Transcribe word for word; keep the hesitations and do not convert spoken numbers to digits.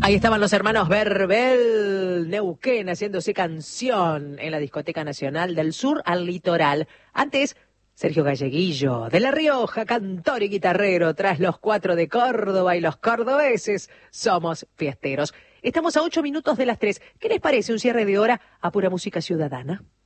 Ahí estaban los hermanos Verbel, Neuquén, haciéndose canción en la Discoteca Nacional del Sur al Litoral. Antes, Sergio Galleguillo, de La Rioja, cantor y guitarrero, tras los cuatro de Córdoba y los cordobeses, somos fiesteros. Estamos a ocho minutos de las tres. ¿Qué les parece un cierre de hora a pura música ciudadana?